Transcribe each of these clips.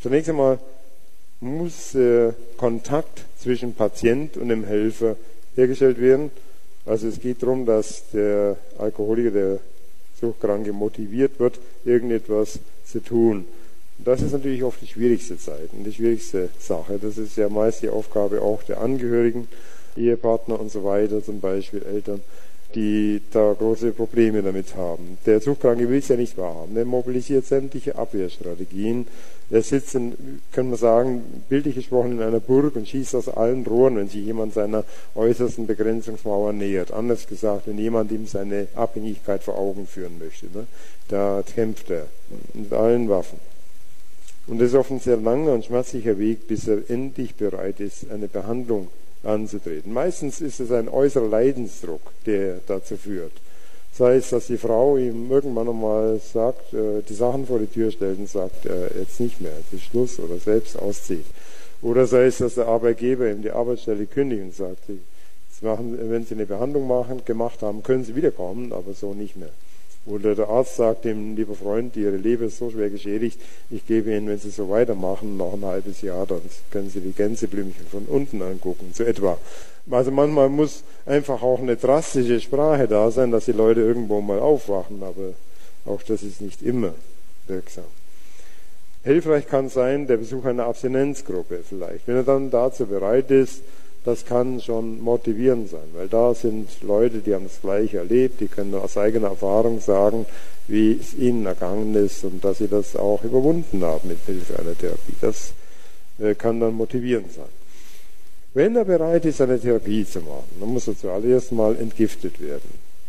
Zunächst einmal muss Kontakt zwischen Patient und dem Helfer hergestellt werden. Also es geht darum, dass der Alkoholiker, der Suchtkranke motiviert wird, irgendetwas zu tun. Und das ist natürlich oft die schwierigste Zeit und die schwierigste Sache. Das ist ja meist die Aufgabe auch der Angehörigen, Ehepartner und so weiter, zum Beispiel Eltern, die da große Probleme damit haben. Der Suchtkranke will es ja nicht wahrhaben. Er mobilisiert sämtliche Abwehrstrategien. Er sitzt, können wir sagen, bildlich gesprochen in einer Burg und schießt aus allen Rohren, wenn sich jemand seiner äußersten Begrenzungsmauer nähert. Anders gesagt, wenn jemand ihm seine Abhängigkeit vor Augen führen möchte, ne, da kämpft er mit allen Waffen. Und das ist oft ein sehr langer und schmerzlicher Weg, bis er endlich bereit ist, eine Behandlung anzutreten. Meistens ist es ein äußerer Leidensdruck, der dazu führt. Sei es, dass die Frau ihm irgendwann einmal sagt, die Sachen vor die Tür stellt und sagt, jetzt nicht mehr, jetzt ist Schluss, oder selbst auszieht. Oder sei es, dass der Arbeitgeber ihm die Arbeitsstelle kündigt und sagt, wenn Sie eine Behandlung gemacht haben, können Sie wiederkommen, aber so nicht mehr. Oder der Arzt sagt dem, lieber Freund, Ihre Leber ist so schwer geschädigt, ich gebe Ihnen, wenn Sie so weitermachen, noch ein halbes Jahr, dann können Sie die Gänseblümchen von unten angucken, so etwa. Also manchmal muss einfach auch eine drastische Sprache da sein, dass die Leute irgendwo mal aufwachen, aber auch das ist nicht immer wirksam. Hilfreich kann sein der Besuch einer Abstinenzgruppe vielleicht. Wenn er dann dazu bereit ist, das kann schon motivierend sein, weil da sind Leute, die haben das Gleiche erlebt, die können aus eigener Erfahrung sagen, wie es ihnen ergangen ist und dass sie das auch überwunden haben mit Hilfe einer Therapie. Das kann dann motivierend sein. Wenn er bereit ist, eine Therapie zu machen, dann muss er zuallererst mal entgiftet werden.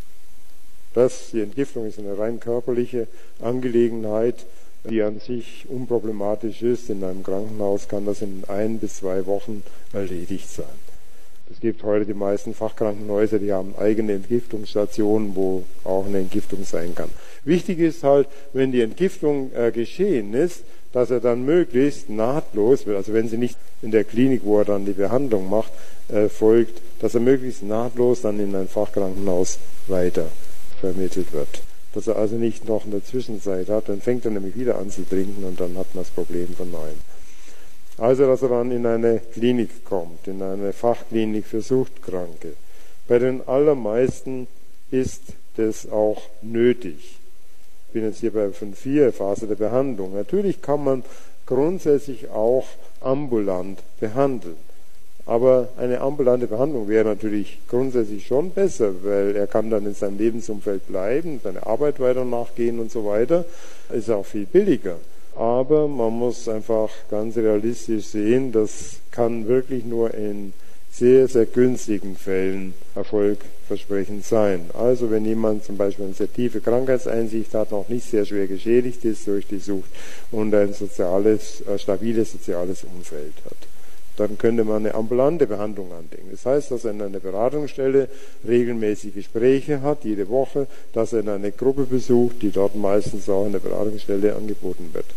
Die Entgiftung ist eine rein körperliche Angelegenheit, die an sich unproblematisch ist. In einem Krankenhaus kann das in 1 bis 2 Wochen erledigt sein. Es gibt heute die meisten Fachkrankenhäuser, die haben eigene Entgiftungsstationen, wo auch eine Entgiftung sein kann. Wichtig ist halt, wenn die Entgiftung geschehen ist, dass er dann möglichst nahtlos, also wenn sie nicht in der Klinik, wo er dann die Behandlung macht, folgt, dass er möglichst nahtlos dann in ein Fachkrankenhaus weiter vermittelt wird. Dass er also nicht noch in der Zwischenzeit hat, dann fängt er nämlich wieder an zu trinken und dann hat man das Problem von neuem. Also, dass er dann in eine Klinik kommt, in eine Fachklinik für Suchtkranke. Bei den allermeisten ist das auch nötig. Ich bin jetzt hier bei 5.4, Phase der Behandlung. Natürlich kann man grundsätzlich auch ambulant behandeln. Aber eine ambulante Behandlung wäre natürlich grundsätzlich schon besser, weil er kann dann in seinem Lebensumfeld bleiben, seine Arbeit weiter nachgehen und so weiter. Ist auch viel billiger. Aber man muss einfach ganz realistisch sehen, das kann wirklich nur in sehr, sehr günstigen Fällen erfolgversprechend sein. Also wenn jemand zum Beispiel eine sehr tiefe Krankheitseinsicht hat, noch nicht sehr schwer geschädigt ist durch die Sucht und ein stabiles soziales Umfeld hat, dann könnte man eine ambulante Behandlung andenken. Das heißt, dass er in einer Beratungsstelle regelmäßig Gespräche hat, jede Woche, dass er in eine Gruppe besucht, die dort meistens auch in der Beratungsstelle angeboten wird.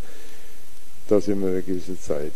Das immer eine gewisse Zeit.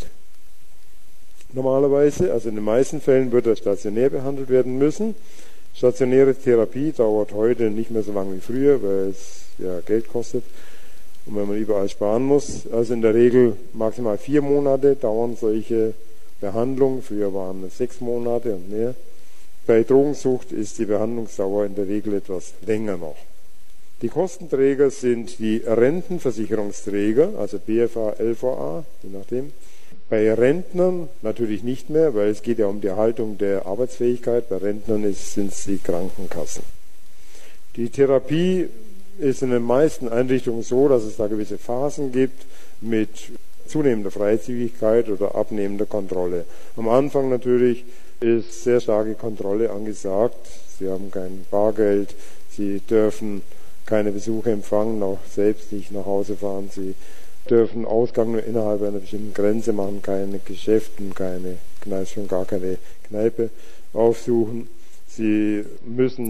Normalerweise, also in den meisten Fällen, wird er stationär behandelt werden müssen. Stationäre Therapie dauert heute nicht mehr so lange wie früher, weil es ja Geld kostet und wenn man überall sparen muss. Also in der Regel maximal 4 Monate dauern solche Behandlung, früher waren es 6 Monate und mehr. Bei Drogensucht ist die Behandlungsdauer in der Regel etwas länger noch. Die Kostenträger sind die Rentenversicherungsträger, also BFA, LVA, je nachdem. Bei Rentnern natürlich nicht mehr, weil es geht ja um die Erhaltung der Arbeitsfähigkeit. Bei Rentnern sind es die Krankenkassen. Die Therapie ist in den meisten Einrichtungen so, dass es da gewisse Phasen gibt mit zunehmender Freizügigkeit oder abnehmender Kontrolle. Am Anfang natürlich ist sehr starke Kontrolle angesagt. Sie haben kein Bargeld, Sie dürfen keine Besuche empfangen, auch selbst nicht nach Hause fahren. Sie dürfen Ausgang nur innerhalb einer bestimmten Grenze machen, keine Geschäfte, schon gar keine Kneipe aufsuchen. Sie müssen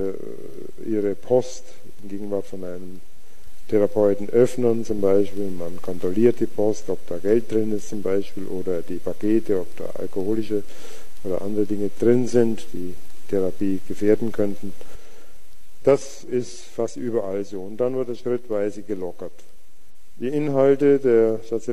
ihre Post in Gegenwart von einem Therapeuten öffnen zum Beispiel. Man kontrolliert die Post, ob da Geld drin ist zum Beispiel oder die Pakete, ob da alkoholische oder andere Dinge drin sind, die Therapie gefährden könnten. Das ist fast überall so. Und dann wird es schrittweise gelockert. Die Inhalte der